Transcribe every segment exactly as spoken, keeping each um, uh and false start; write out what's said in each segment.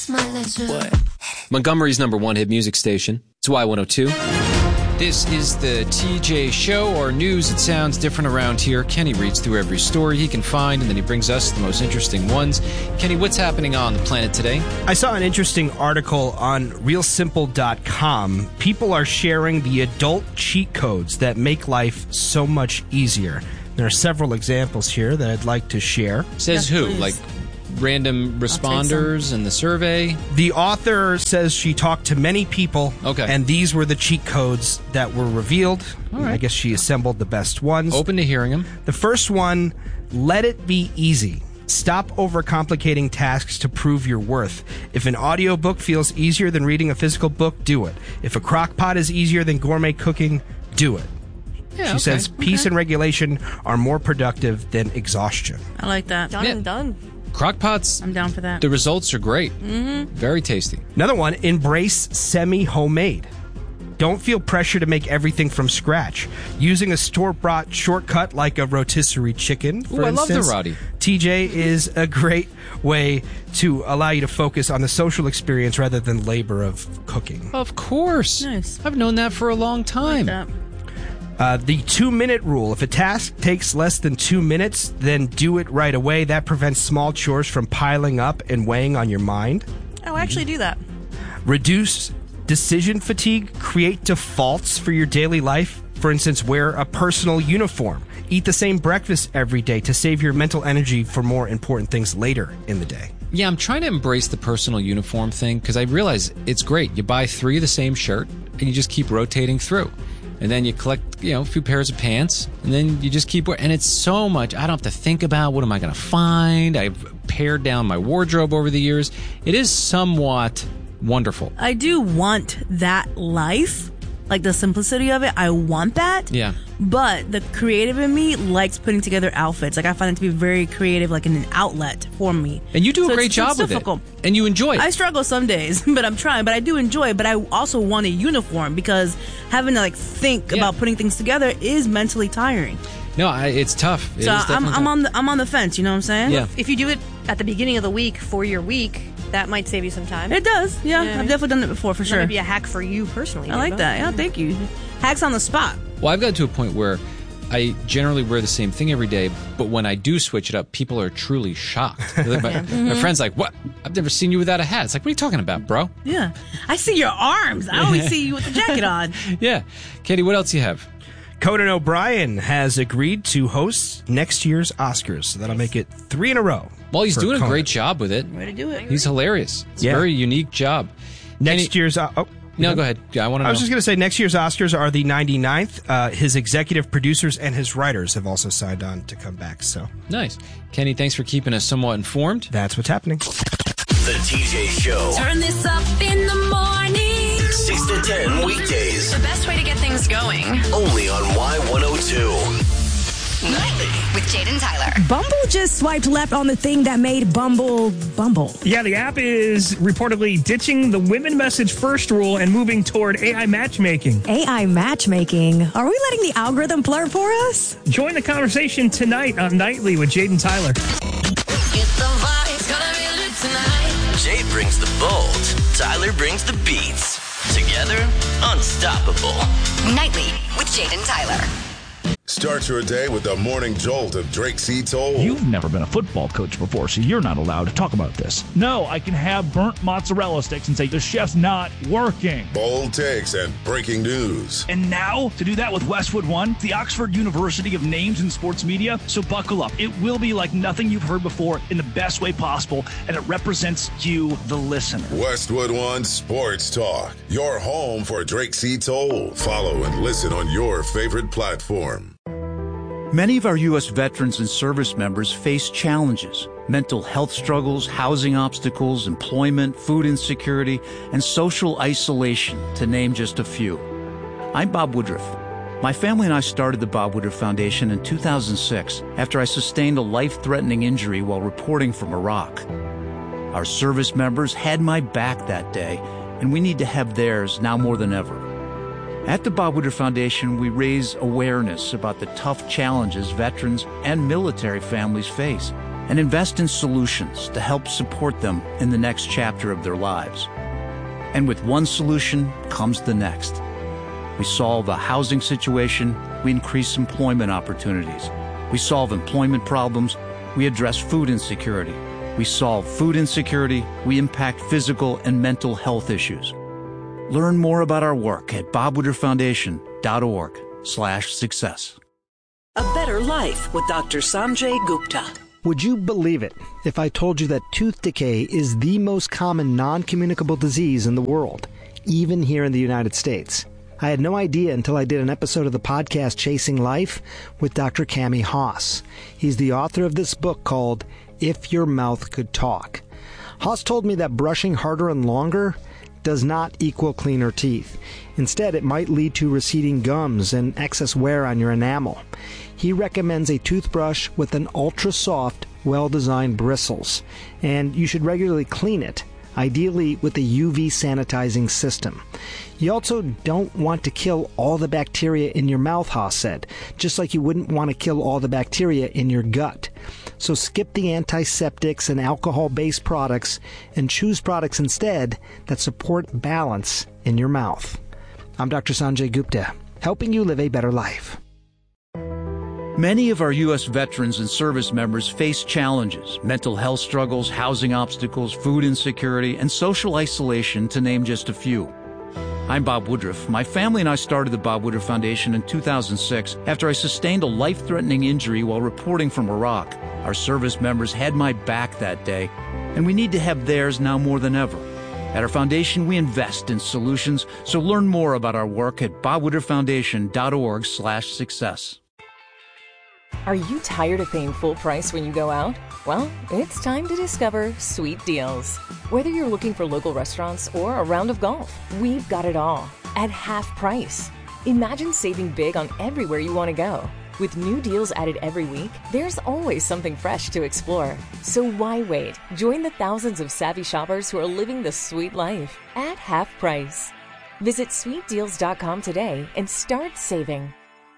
What? Montgomery's number one hit music station. It's Y one oh two. This is the T J Show, or news that sounds different around here. Kenny reads through every story he can find, and then he brings us the most interesting ones. Kenny, what's happening on the planet today? I saw an interesting article on real simple dot com. People are sharing the adult cheat codes that make life so much easier. There are several examples here that I'd like to share. Says Yes, who? please. Like random responders in the survey? The author says she talked to many people, Okay. and these were the cheat codes that were revealed. All right. I guess she assembled the best ones. Open to hearing them. The first one, let it be easy. Stop overcomplicating tasks to prove your worth. If an audiobook feels easier than reading a physical book, do it. If a crock pot is easier than gourmet cooking, do it. Yeah, She okay. says peace Okay. and regulation are more productive than exhaustion. I like that. Done Yeah. and done. Crockpots, I'm down for that. the results are great. Mm-hmm. Very tasty. Another one, embrace semi-homemade. Don't feel pressure to make everything from scratch. Using a store-bought shortcut like a rotisserie chicken, for Ooh, I love the instance, roti. T J is a great way to allow you to focus on the social experience rather than labor of cooking. Of course. Nice. I've known that for a long time. That. Uh, the two-minute rule. If a task takes less than two minutes, then do it right away. That prevents small chores from piling up and weighing on your mind. Oh, I actually do that. Reduce decision fatigue. Create defaults for your daily life. For instance, wear a personal uniform. Eat the same breakfast every day to save your mental energy for more important things later in the day. Yeah, I'm trying to embrace the personal uniform thing because I realize it's great. You buy three of the same shirt and you just keep rotating through. And then you collect, you know, a few pairs of pants, and then you just keep wearing. And it's so much. I don't have to think about what am I going to find. I've pared down my wardrobe over the years. It is somewhat wonderful. I do want that life, like the simplicity of it. I want that. Yeah. But the creative in me likes putting together outfits. Like I find it to be very creative, like in an outlet for me. And you do So a great it's- job it's with difficult. it. And you enjoy it. I struggle some days, but I'm trying. But I do enjoy it. But I also want a uniform because having to like think Yeah. about putting things together is mentally tiring. no, I, it's tough. It so is I'm definitely I'm tough. on the I'm on the fence. You know what I'm saying? Yeah. If you do it at the beginning of the week for your week, that might save you some time. It does. Yeah, Yeah, I I've mean- definitely done it before for That sure. might be a hack for you personally. I like Dave. that. Yeah, thank you. Hacks on the spot. Well, I've gotten to a point where I generally wear the same thing every day, but when I do switch it up, people are truly shocked. my, my friend's like, "What? I've never seen you without a hat." It's like, "What are you talking about, bro?" Yeah, I see your arms. I always see you with the jacket on. Yeah. Katie, what else you have? Conan O'Brien has agreed to host next year's Oscars. So that'll make it three in a row. Well, he's for doing a Conan. great job with it. Way to do it. He's hilarious. It's Yeah. a very unique job. Next Kenny- year's... Uh, oh. No, go ahead. Yeah, I want to know. I was just going to say, next year's Oscars are the ninety-ninth. Uh, his executive producers and his writers have also signed on to come back. So Nice. Kenny, thanks for keeping us somewhat informed. that's what's happening. The T J Show. Turn this up in the morning. six to ten weekdays. The best way to get things going. Only on Y one oh two. Nightly with Jaden Tyler. Bumble just swiped left on the thing that made Bumble Bumble. Yeah, the app is reportedly ditching the women message first rule and moving toward A I matchmaking. A I matchmaking. Are we letting the algorithm flirt for us? Join the conversation tonight on Nightly with Jaden Tyler. Get the vibes, gonna be lit tonight. Jade brings the bold. Tyler brings the beats. Together, unstoppable. Nightly with Jaden Tyler. Start your day with the morning jolt of Drake C. Toll. You've never been a football coach before, so you're not allowed to talk about this. No, I can have burnt mozzarella sticks and say the chef's not working. Bold takes and breaking news. And now, to do that with Westwood One, the Oxford University of Names in Sports Media. So buckle up. It will be like nothing you've heard before in the best way possible, and it represents you, the listener. Westwood One Sports Talk. Your home for Drake C. Toll. Follow and listen on your favorite platform. Many of our U S veterans and service members face challenges, mental health struggles, housing obstacles, employment, food insecurity, and social isolation, to name just a few. I'm Bob Woodruff. My family and I started the Bob Woodruff Foundation in two thousand six after I sustained a life-threatening injury while reporting from Iraq. Our service members had my back that day, and we need to have theirs now more than ever. At the Bob Woodruff Foundation, we raise awareness about the tough challenges veterans and military families face and invest in solutions to help support them in the next chapter of their lives. And with one solution comes the next. We solve a housing situation, we increase employment opportunities. We solve employment problems, we address food insecurity. We solve food insecurity, we impact physical and mental health issues. Learn more about our work at bob woodruff foundation dot org slash success. A Better Life with Doctor Sanjay Gupta. Would you believe it if I told you that tooth decay is the most common non-communicable disease in the world, even here in the United States? I had no idea until I did an episode of the podcast Chasing Life with Doctor Cami Haas. He's the author of this book called If Your Mouth Could Talk. Haas told me that brushing harder and longer does not equal cleaner teeth. Instead, it might lead to receding gums and excess wear on your enamel. He recommends a toothbrush with an ultra-soft, well-designed bristles, and you should regularly clean it, ideally with a U V sanitizing system. You also don't want to kill all the bacteria in your mouth, Haas said, just like you wouldn't want to kill all the bacteria in your gut. So skip the antiseptics and alcohol-based products and choose products instead that support balance in your mouth. I'm Doctor Sanjay Gupta, helping you live a better life. Many of our U S veterans and service members face challenges, mental health struggles, housing obstacles, food insecurity, and social isolation, to name just a few. I'm Bob Woodruff. My family and I started the Bob Woodruff Foundation in two thousand six after I sustained a life-threatening injury while reporting from Iraq. Our service members had my back that day, and we need to have theirs now more than ever. At our foundation, we invest in solutions, so learn more about our work at bob woodruff foundation dot org slash success. Are you tired of paying full price when you go out? Well, it's time to discover Sweet Deals. Whether you're looking for local restaurants or a round of golf, we've got it all at half price. Imagine saving big on everywhere you want to go. With new deals added every week, there's always something fresh to explore. So why wait? Join the thousands of savvy shoppers who are living the sweet life at half price. Visit sweet deals dot com today and start saving.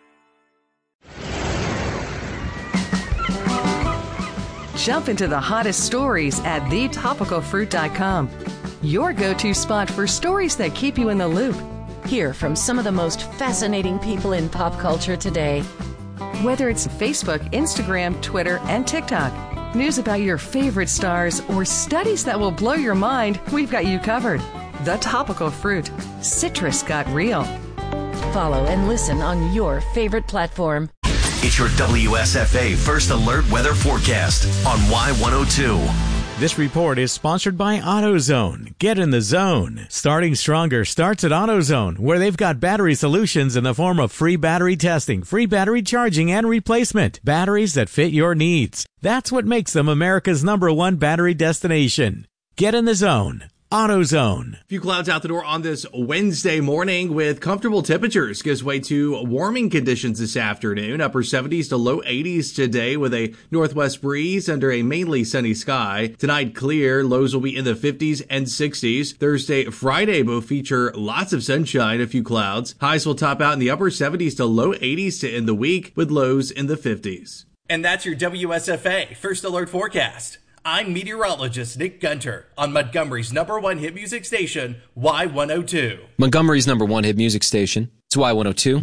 Jump into the hottest stories at the topical fruit dot com. Your go-to spot for stories that keep you in the loop. Hear from some of the most fascinating people in pop culture today. Whether it's Facebook, Instagram, Twitter, and TikTok, news about your favorite stars, or studies that will blow your mind, we've got you covered. The Topical Fruit. Citrus got real. Follow and listen on your favorite platform. It's your W S F A First Alert Weather Forecast on Y one oh two. This report is sponsored by AutoZone. Get in the zone. Starting stronger starts at AutoZone, where they've got battery solutions in the form of free battery testing, free battery charging, and replacement. Batteries that fit your needs. That's what makes them America's number one battery destination. Get in the zone. AutoZone. A few clouds out the door on this Wednesday morning with comfortable temperatures. Gives way to warming conditions this afternoon. Upper seventies to low eighties today with a northwest breeze under a mainly sunny sky. Tonight clear. Lows will be in the fifties and sixties. Thursday, Friday both feature lots of sunshine, a few clouds. Highs will top out in the upper seventies to low eighties to end the week with lows in the fifties. And that's your W S F A First Alert Forecast. I'm meteorologist Nick Gunter on Montgomery's number one hit music station, Y one oh two. Montgomery's number one hit music station. It's Y one oh two.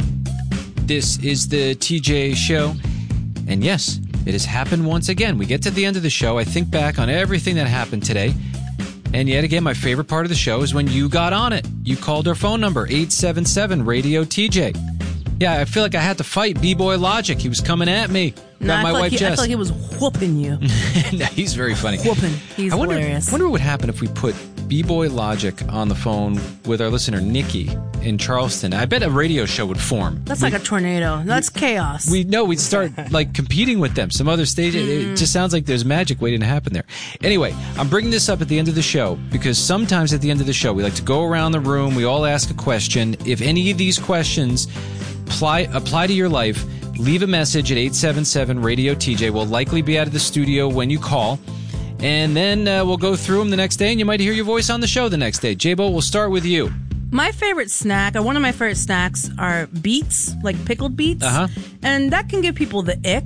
This is the T J Show. And yes, it has happened once again. We get to the end of the show. I think back on everything that happened today. And yet again, my favorite part of the show is when you got on it. You called our phone number, eight seven seven radio T J. Yeah, I feel like I had to fight B-Boy Logic. He was coming at me. No, Got I my feel wife like he, Jess. I feel like he was whooping you. No, he's very funny. Whooping. He's I wonder, hilarious. wonder what would happen if we put B-Boy Logic on the phone with our listener Nikki in Charleston. I bet a radio show would form. That's we, like a tornado. That's chaos. We know we'd start like competing with them. Some other stage. Mm. It just sounds like there's magic waiting to happen there. Anyway, I'm bringing this up at the end of the show because sometimes at the end of the show we like to go around the room. We all ask a question. If any of these questions apply apply to your life, leave a message at eight seven seven radio T J. We'll likely be out of the studio when you call. And then uh, we'll go through them the next day, and you might hear your voice on the show the next day. J-Bo, we'll start with you. My favorite snack, or one of my favorite snacks, are beets, like pickled beets. Uh-huh. And that can give people the ick.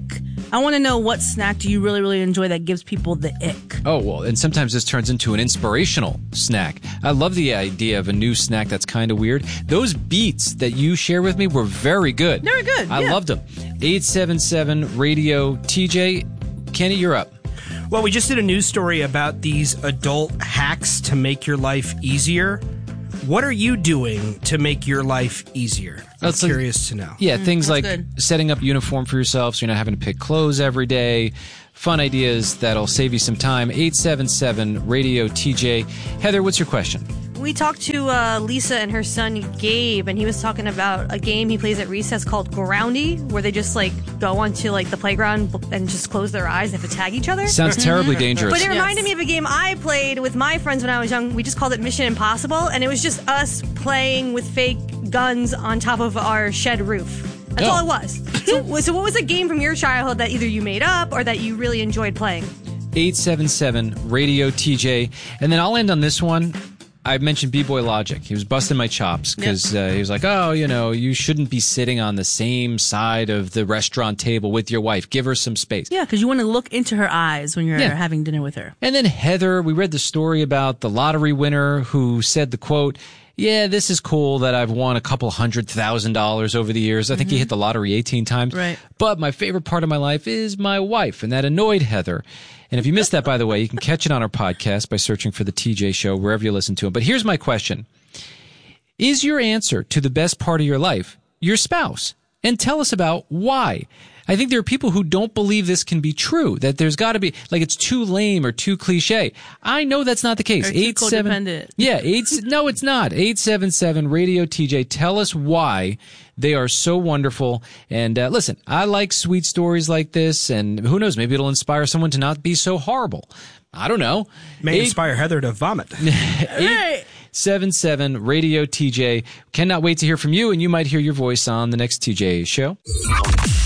I want to know what snack do you really, really enjoy that gives people the ick? Oh, well, and sometimes this turns into an inspirational snack. I love the idea of a new snack that's kind of weird. Those beets that you share with me were very good. They were good. I yeah. loved them. eight seven seven radio T J. Kenny, you're up. Well, we just did a news story about these adult hacks to make your life easier. What are you doing to make your life easier? I'm That's curious like, to know. Yeah, mm, things like good. setting up uniform for yourself so you're not having to pick clothes every day. Fun ideas that'll save you some time. eight seven seven radio T J. Heather, what's your question? We talked to uh, Lisa and her son Gabe, and he was talking about a game he plays at recess called Groundy, where they just like go onto like the playground and just close their eyes and have to tag each other. Sounds terribly dangerous. But it reminded me of a game I played with my friends when I was young. We just called it Mission Impossible, and it was just us playing with fake guns on top of our shed roof. That's oh. all it was. So, so what was a game from your childhood that either you made up or that you really enjoyed playing? eight seven seven radio T J. And then I'll end on this one. I mentioned B-Boy Logic. He was busting my chops because yep. uh, he was like, oh, you know, you shouldn't be sitting on the same side of the restaurant table with your wife. Give her some space. Yeah, because you want to look into her eyes when you're yeah. having dinner with her. And then Heather, we read the story about the lottery winner who said the quote, yeah, this is cool that I've won a couple hundred thousand dollars over the years. I think mm-hmm. he hit the lottery eighteen times. Right. But my favorite part of my life is my wife, and that annoyed Heather. And if you missed that, by the way, you can catch it on our podcast by searching for The T J Show, wherever you listen to it. But here's my question. Is your answer to the best part of your life your spouse? And tell us about why. I think there are people who don't believe this can be true, that there's got to be, like it's too lame or too cliche. I know that's not the case. Or too eight, seven, codependent. Yeah, eight, no, it's not. eight seven seven radio T J. Tell us why they are so wonderful. And uh, listen, I like sweet stories like this, and who knows, maybe it'll inspire someone to not be so horrible. I don't know. May Eight, inspire Heather to vomit. eight seven seven radio T J. Cannot wait to hear from you, and you might hear your voice on the next T J Show.